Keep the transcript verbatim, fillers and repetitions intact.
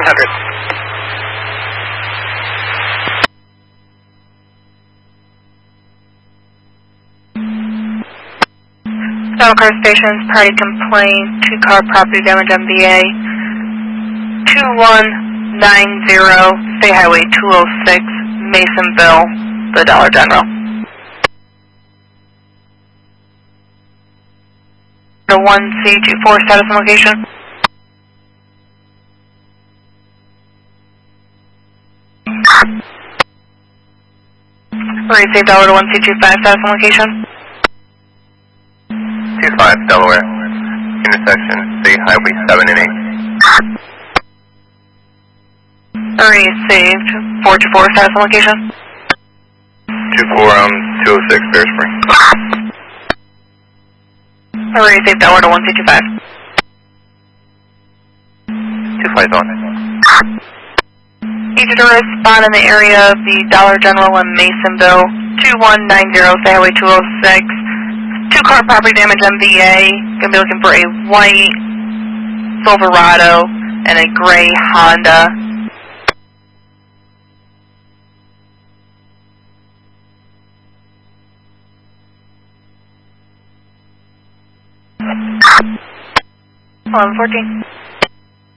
hundred. Several car stations, party complaint, two car property damage M V A, two one nine zero, State Highway two oh six, Masonville, the Dollar General. The one C two four status and location. Receive Dollar to one C two five status and location. two five Delaware, intersection State Highway seven and eight. Received four two four status and location. two four, um, two oh six Bear Spring. Received Dollar to one C two five. two five on. Need you to respond in the area of the Dollar General in Masonville, two one nine zero, State Highway two oh six. Two car property damage M V A. Gonna be looking for a white Silverado and a gray Honda. eleven fourteen.